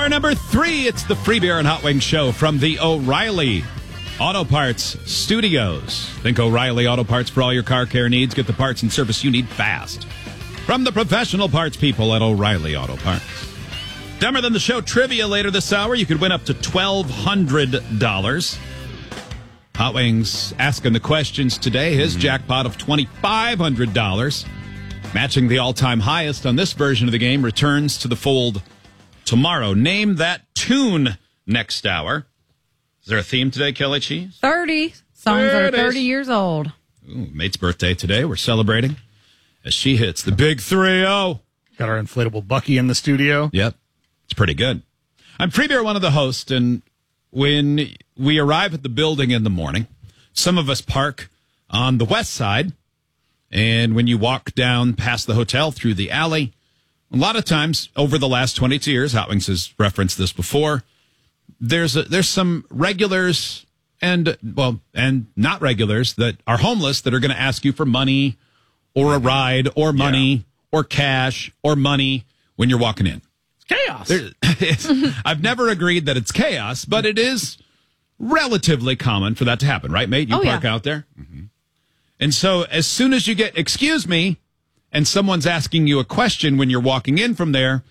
Hour number 3, it's the Free Beer and Hot Wings show from the O'Reilly Auto Parts Studios. Think O'Reilly Auto Parts for all your car care needs. Get the parts and service you need fast. From the professional parts people at O'Reilly Auto Parts. Dumber Than the Show trivia later this hour. You could win up to $1,200. Hot Wings asking the questions today. His jackpot of $2,500, matching the all-time highest on this version of the game, returns to the fold tomorrow. Name that tune next hour. Is there a theme today, Kelly Cheese? 30. Songs are 30 years old. Ooh, mate's birthday today. We're celebrating as she hits the big 3-0. Got our inflatable Bucky in the studio. Yep. It's pretty good. I'm Free Beer, one of the hosts, and when we arrive at the building in the morning, some of us park on the west side, and when you walk down past the hotel through the alley, a lot of times over the last 22 years, Hot Wings has referenced this before, there's some regulars and not regulars that are homeless that are going to ask you for money or a ride or money or cash or money when you're walking in. Chaos. I've never agreed that it's chaos, but it is relatively common for that to happen, right, mate? You park out there. Mm-hmm. And so as soon as you get, excuse me, and someone's asking you a question when you're walking in from there,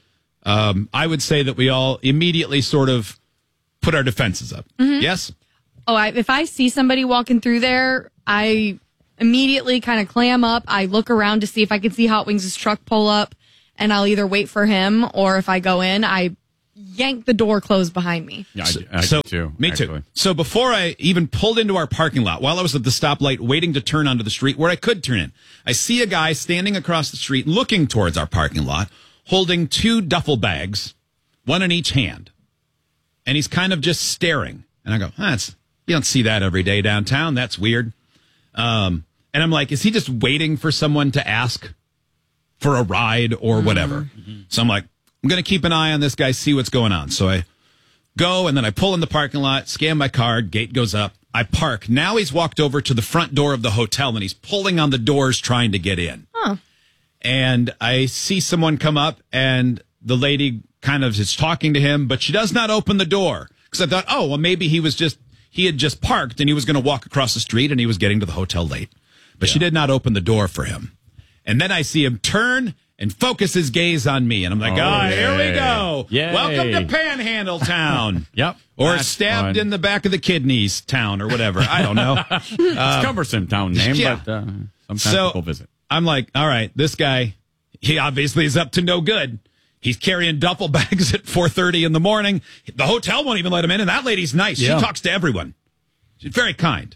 I would say that we all immediately sort of put our defenses up. Mm-hmm. Yes? Oh, if I see somebody walking through there, I immediately kind of clam up. I look around to see if I can see Hot Wings' truck pull up, and I'll either wait for him, or if I go in, I yank the door closed behind me. Yeah, I do too. Me actually. too. So before I even pulled into our parking lot, while I was at the stoplight waiting to turn onto the street where I could turn in, I see a guy standing across the street looking towards our parking lot, holding 2 duffel bags, one in each hand. And he's kind of just staring. And I go, you don't see that every day downtown. That's weird. And I'm like, is he just waiting for someone to ask for a ride or whatever? Mm-hmm. So I'm like, I'm going to keep an eye on this guy, see what's going on. So I go, and then I pull in the parking lot, scan my card, gate goes up, I park. Now he's walked over to the front door of the hotel, and he's pulling on the doors trying to get in. Huh. And I see someone come up, and the lady kind of is talking to him, but she does not open the door. Because I thought, oh, well, maybe he had just parked, and he was going to walk across the street, and he was getting to the hotel late. But she did not open the door for him. And then I see him turn and focus his gaze on me. And I'm like, here we go. Yay. Welcome to Panhandle Town. Yep. Or stabbed in the back of the kidneys town or whatever. I don't know. It's cumbersome town name, but sometimes people visit. I'm like, all right, this guy, he obviously is up to no good. He's carrying duffel bags at 4:30 in the morning. The hotel won't even let him in, and that lady's nice. Yeah. She talks to everyone. She's very kind.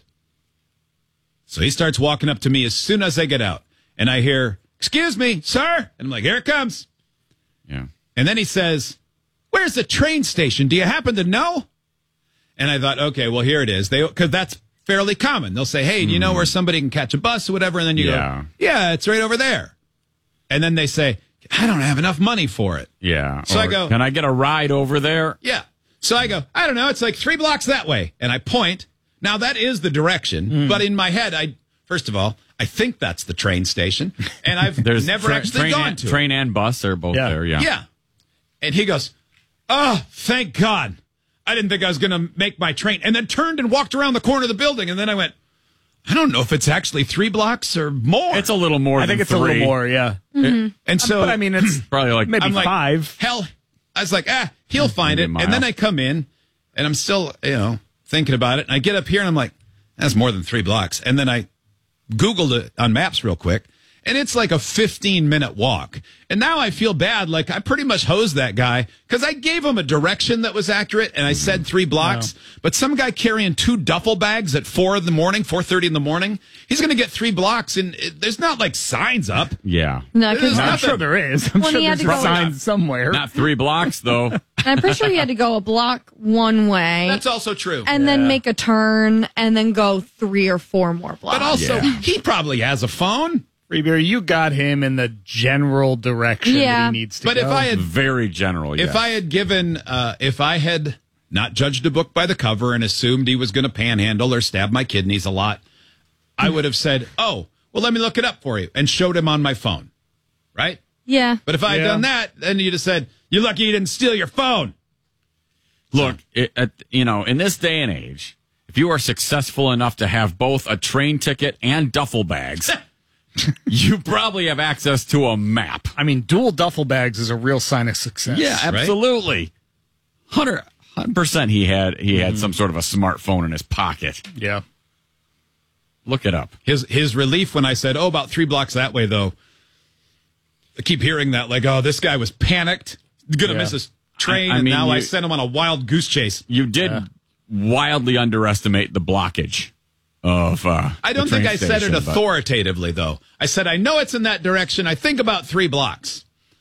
So he starts walking up to me as soon as I get out. And I hear, excuse me, sir. And I'm like, here it comes. Yeah. And then he says, where's the train station? Do you happen to know? And I thought, okay, well, here it is. Because that's fairly common. They'll say, hey, do you know where somebody can catch a bus or whatever? And then you go, yeah, it's right over there. And then they say, I don't have enough money for it. Yeah. So I go, can I get a ride over there? Yeah. So I go, I don't know. It's like 3 blocks that way. And I point. Now, that is the direction. But in my head, first of all, I think that's the train station, and I've never actually gone to it. Train and bus are both there, yeah. Yeah. And he goes, oh, thank God. I didn't think I was going to make my train. And then turned and walked around the corner of the building, and then I went, I don't know if it's actually 3 blocks or more. It's a little more than 3. I think it's a little more, yeah. Mm-hmm. And so, but I mean, it's probably like maybe 5. Hell, I was like, he'll find it. And then I come in, and I'm still, thinking about it. And I get up here, and I'm like, that's more than 3 blocks. And then I Googled it on maps real quick, and it's like a 15-minute walk. And now I feel bad. Like, I pretty much hosed that guy because I gave him a direction that was accurate, and I said 3 blocks. Wow. But some guy carrying 2 duffel bags at 4:30 in the morning, he's going to get 3 blocks, and there's not like signs up. Yeah. No, because I'm sure there is. I'm sure there's signs somewhere. Not 3 blocks, though. I'm pretty sure he had to go a block one way. That's also true. And then make a turn and then go 3 or 4 more blocks. But also, he probably has a phone. Free Beer, you got him in the general direction that he needs to go. But if I had very general, if I had given, if I had not judged a book by the cover and assumed he was going to panhandle or stab my kidneys a lot, I would have said, oh, well, let me look it up for you, and showed him on my phone, right? Yeah. But if I had done that, then you'd have said, you're lucky you didn't steal your phone. Look, in this day and age, if you are successful enough to have both a train ticket and duffel bags, you probably have access to a map. I mean, dual duffel bags is a real sign of success. Yeah, absolutely. 100% he had some sort of a smartphone in his pocket. Yeah. Look it up. His relief when I said, about 3 blocks that way, though. I keep hearing that, like, this guy was panicked, going to miss his train, and now I sent him on a wild goose chase. You did wildly underestimate the blockage of I don't think I said it authoritatively, though. I said, I know it's in that direction. I think about 3 blocks.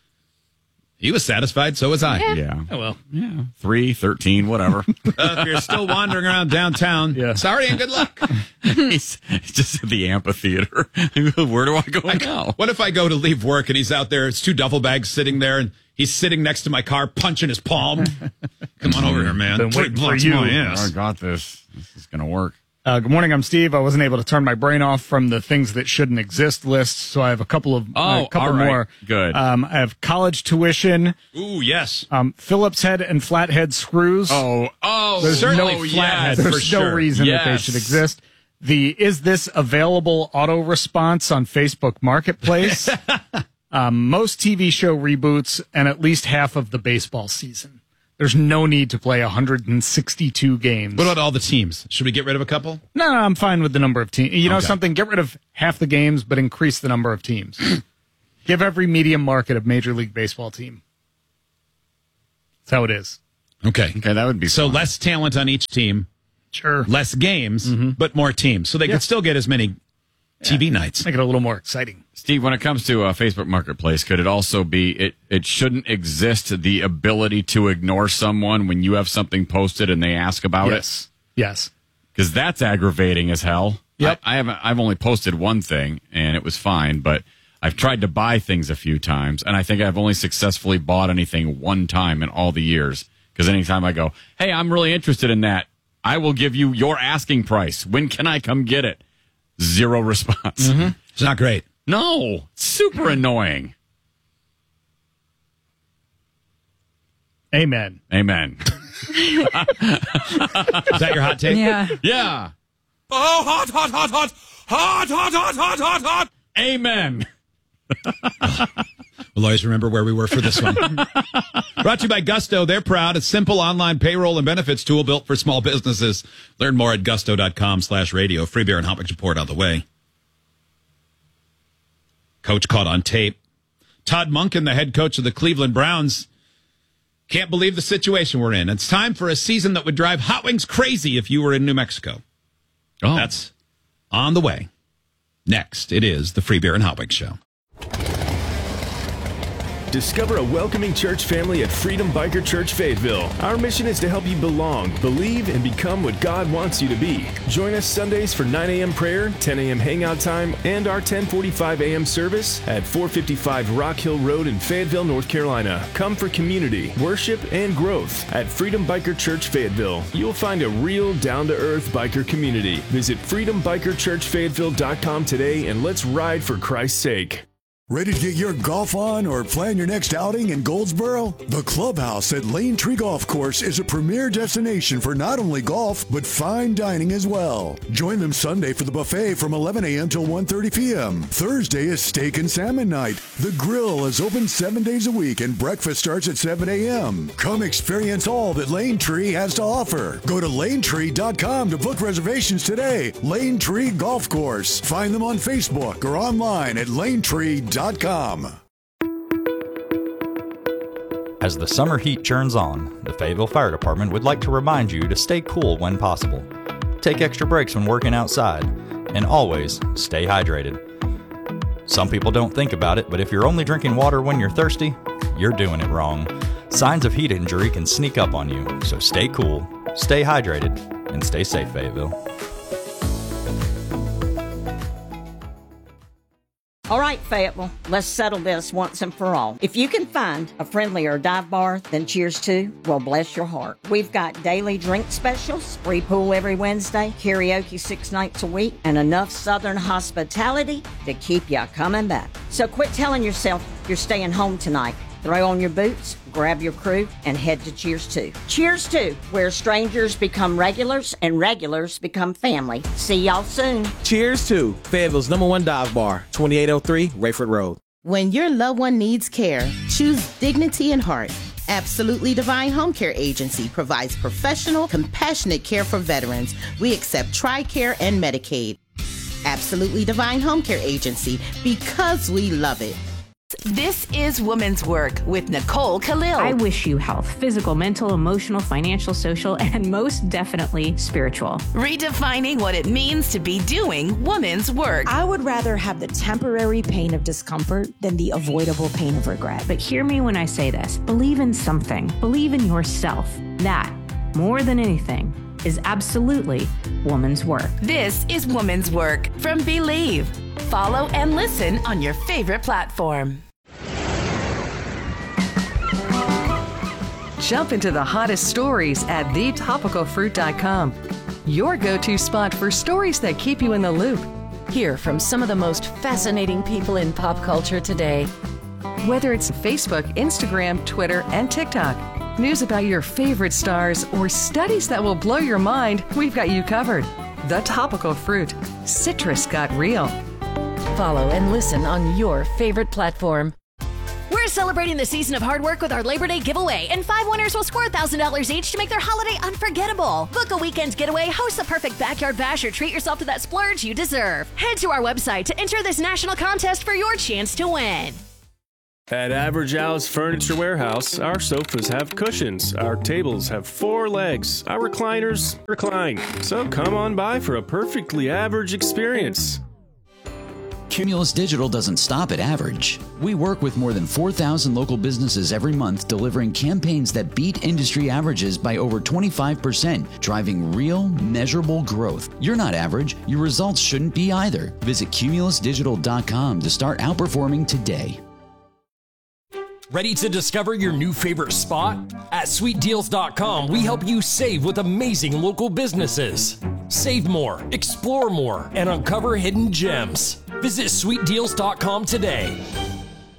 He was satisfied, so was I. Yeah. Oh, well. Yeah. 3, 13, whatever. If you're still wandering around downtown, sorry and good luck. He's just at the amphitheater. Where do I go now? What if I go to leave work and he's out there, it's 2 duffel bags sitting there, and he's sitting next to my car punching his palm? Come on over here, man. Been waiting for you. I got this. This is going to work. Good morning, I'm Steve. I wasn't able to turn my brain off from the things that shouldn't exist list, so I have a couple more. Good. I have college tuition. Ooh, yes. Phillips head and flathead screws. There's no flathead. There's no reason that they should exist. Is this available auto response on Facebook Marketplace? Most TV show reboots and at least half of the baseball season. There's no need to play 162 games. What about all the teams? Should we get rid of a couple? No, I'm fine with the number of teams. You know something? Get rid of half the games, but increase the number of teams. Give every medium market a Major League Baseball team. That's how it is. Okay, that would be so fine. Less talent on each team. Sure. Less games, but more teams. So they could still get as many TV nights. Make it a little more exciting. Steve, when it comes to Facebook Marketplace, could it also be it shouldn't exist the ability to ignore someone when you have something posted and they ask about it? Yes. Because that's aggravating as hell. Yep. I've only posted one thing and it was fine, but I've tried to buy things a few times, and I think I've only successfully bought anything one time in all the years. Because anytime I go, hey, I'm really interested in that, I will give you your asking price. When can I come get it? 0 response. It's not great. No, super annoying. Amen. Is that your hot take? Yeah. Oh, hot. Amen. We'll always remember where we were for this one. Brought to you by Gusto. They're proud. A simple online payroll and benefits tool built for small businesses. Learn more at gusto.com/radio. Free beer and hot wings report on the way. Coach caught on tape. Todd Monken, the head coach of the Cleveland Browns, can't believe the situation we're in. It's time for a season that would drive Hot Wings crazy if you were in New Mexico. That's on the way. Next, it is the Free Beer and Hot Wings Show. Discover a welcoming church family at Freedom Biker Church Fayetteville. Our mission is to help you belong, believe, and become what God wants you to be. Join us Sundays for 9 a.m. prayer, 10 a.m. hangout time, and our 10:45 a.m. service at 455 Rock Hill Road in Fayetteville, North Carolina. Come for community, worship, and growth. At Freedom Biker Church Fayetteville, you'll find a real down-to-earth biker community. Visit freedombikerchurchfayetteville.com today and let's ride for Christ's sake. Ready to get your golf on or plan your next outing in Goldsboro? The Clubhouse at Lane Tree Golf Course is a premier destination for not only golf, but fine dining as well. Join them Sunday for the buffet from 11 a.m. till 1:30 p.m. Thursday is steak and salmon night. The grill is open 7 days a week and breakfast starts at 7 a.m. Come experience all that Lane Tree has to offer. Go to lanetree.com to book reservations today. Lane Tree Golf Course. Find them on Facebook or online at lanetree.com. As the summer heat churns on, the Fayetteville Fire Department would like to remind you to stay cool when possible. Take extra breaks when working outside, and always stay hydrated. Some people don't think about it, but if you're only drinking water when you're thirsty, you're doing it wrong. Signs of heat injury can sneak up on you, so stay cool, stay hydrated, and stay safe, Fayetteville. All right, Fayetteville, let's settle this once and for all. If you can find a friendlier dive bar than Cheers 2, well, bless your heart. We've got daily drink specials, free pool every Wednesday, karaoke 6 nights a week, and enough Southern hospitality to keep you coming back. So quit telling yourself you're staying home tonight Throw on your boots, grab your crew, and head to Cheers 2. Cheers 2, where strangers become regulars and regulars become family. See y'all soon. Cheers 2, Fayetteville's #1 dive bar, 2803 Rayford Road. When your loved one needs care, choose dignity and heart. Absolutely Divine Home Care Agency provides professional, compassionate care for veterans. We accept TRICARE and Medicaid. Absolutely Divine Home Care Agency, because we love it. This is Woman's Work with Nicole Khalil. I wish you health, physical, mental, emotional, financial, social, and most definitely spiritual. Redefining what it means to be doing woman's work. I would rather have the temporary pain of discomfort than the avoidable pain of regret. But hear me when I say this. Believe in something. Believe in yourself. That, more than anything, is absolutely woman's work. This is Woman's Work from Believe. Follow and listen on your favorite platform. Jump into the hottest stories at thetopicalfruit.com. Your go-to spot for stories that keep you in the loop. Hear from some of the most fascinating people in pop culture today. Whether it's Facebook, Instagram, Twitter, and TikTok, news about your favorite stars, or studies that will blow your mind, we've got you covered. The Topical Fruit. Citrus got real. Follow and listen on your favorite platform. We're celebrating the season of hard work with our Labor Day giveaway, and 5 winners will score $1,000 each to make their holiday unforgettable. Book a weekend getaway, host the perfect backyard bash, or treat yourself to that splurge you deserve. Head to our website to enter this national contest for your chance to win. At Average Al's Furniture Warehouse, our sofas have cushions, our tables have 4 legs, our recliners recline. So come on by for a perfectly average experience. Cumulus Digital doesn't stop at average. We work with more than 4,000 local businesses every month, delivering campaigns that beat industry averages by over 25%, driving real, measurable growth. You're not average. Your results shouldn't be either. Visit cumulusdigital.com to start outperforming today. Ready to discover your new favorite spot? At sweetdeals.com, we help you save with amazing local businesses. Save more, explore more, and uncover hidden gems. Visit sweetdeals.com today.